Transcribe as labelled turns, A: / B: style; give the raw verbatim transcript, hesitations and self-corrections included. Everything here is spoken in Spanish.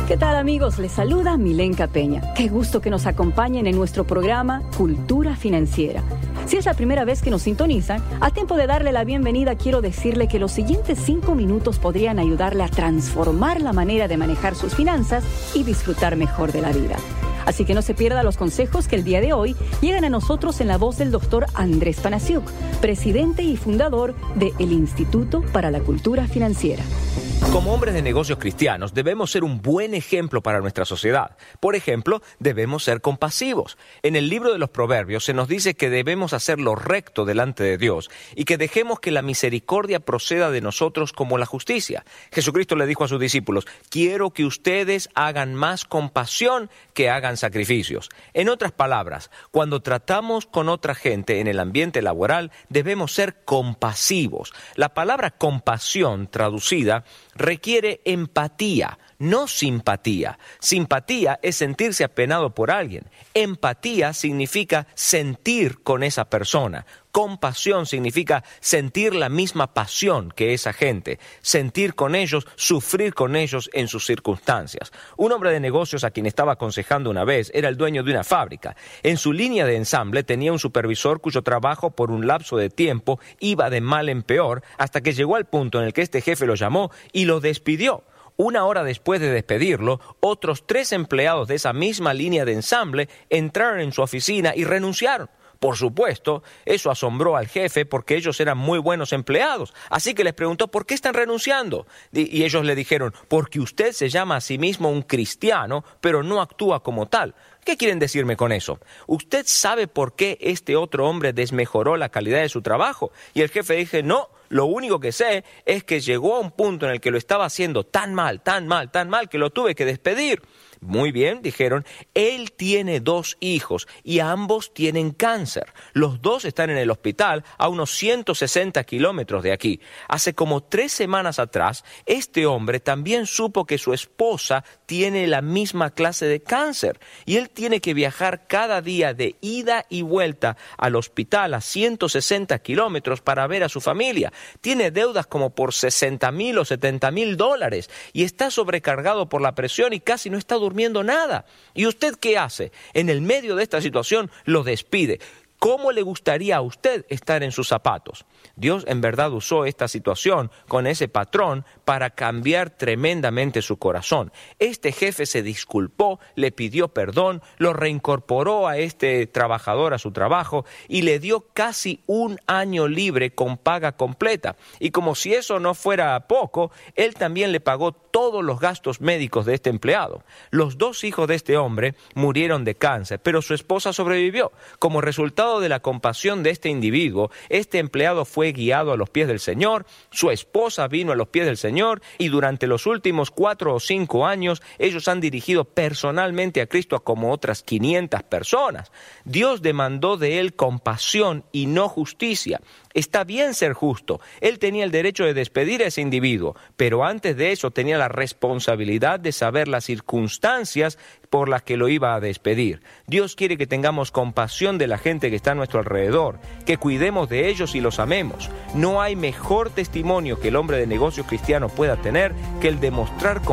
A: ¿Qué tal, amigos? Les saluda Milenka Peña. Qué gusto que nos acompañen en nuestro programa Cultura Financiera. Si es la primera vez que nos sintonizan, a tiempo de darle la bienvenida, quiero decirle que los siguientes cinco minutos podrían ayudarle a transformar la manera de manejar sus finanzas y disfrutar mejor de la vida. Así que no se pierda los consejos que el día de hoy llegan a nosotros en la voz del doctor Andrés Panasiuk, presidente y fundador del Instituto para la Cultura Financiera.
B: Como hombres de negocios cristianos, debemos ser un buen ejemplo para nuestra sociedad. Por ejemplo, debemos ser compasivos. En el libro de los Proverbios se nos dice que debemos hacer lo recto delante de Dios y que dejemos que la misericordia proceda de nosotros como la justicia. Jesucristo le dijo a sus discípulos: quiero que ustedes hagan más compasión que hagan sacrificios. En otras palabras, cuando tratamos con otra gente en el ambiente laboral, debemos ser compasivos. La palabra compasión, traducida, requiere empatía, no simpatía. Simpatía es sentirse apenado por alguien. Empatía significa sentir con esa persona. Compasión significa sentir la misma pasión que esa gente, sentir con ellos, sufrir con ellos en sus circunstancias. Un hombre de negocios a quien estaba aconsejando una vez era el dueño de una fábrica. En su línea de ensamble tenía un supervisor cuyo trabajo por un lapso de tiempo iba de mal en peor, hasta que llegó al punto en el que este jefe lo llamó y lo despidió. Una hora después de despedirlo, otros tres empleados de esa misma línea de ensamble entraron en su oficina y renunciaron. Por supuesto, eso asombró al jefe porque ellos eran muy buenos empleados. Así que les preguntó: ¿por qué están renunciando? Y ellos le dijeron: porque usted se llama a sí mismo un cristiano, pero no actúa como tal. ¿Qué quieren decirme con eso? ¿Usted sabe por qué este otro hombre desmejoró la calidad de su trabajo? Y el jefe dijo: no, lo único que sé es que llegó a un punto en el que lo estaba haciendo tan mal, tan mal, tan mal, que lo tuve que despedir. Muy bien, dijeron, él tiene dos hijos y ambos tienen cáncer. Los dos están en el hospital a unos ciento sesenta kilómetros de aquí. Hace como tres semanas atrás, este hombre también supo que su esposa tiene la misma clase de cáncer y él tiene que viajar cada día de ida y vuelta al hospital a ciento sesenta kilómetros para ver a su familia. Tiene deudas como por sesenta mil o setenta mil dólares y está sobrecargado por la presión y casi no está durmiendo nada. ¿Y usted qué hace? En el medio de esta situación lo despide. ¿Cómo le gustaría a usted estar en sus zapatos? Dios en verdad usó esta situación con ese patrón para cambiar tremendamente su corazón. Este jefe se disculpó, le pidió perdón, lo reincorporó a este trabajador a su trabajo y le dio casi un año libre con paga completa. Y como si eso no fuera poco, él también le pagó todos los gastos médicos de este empleado. Los dos hijos de este hombre murieron de cáncer, pero su esposa sobrevivió. Como resultado de la compasión de este individuo, este empleado fue guiado a los pies del Señor, su esposa vino a los pies del Señor y durante los últimos cuatro o cinco años ellos han dirigido personalmente a Cristo como otras quinientas personas. Dios demandó de él compasión y no justicia. Está bien ser justo. Él tenía el derecho de despedir a ese individuo, pero antes de eso tenía la responsabilidad de saber las circunstancias por las que lo iba a despedir. Dios quiere que tengamos compasión de la gente que está a nuestro alrededor, que cuidemos de ellos y los amemos. No hay mejor testimonio que el hombre de negocios cristiano pueda tener que el de mostrar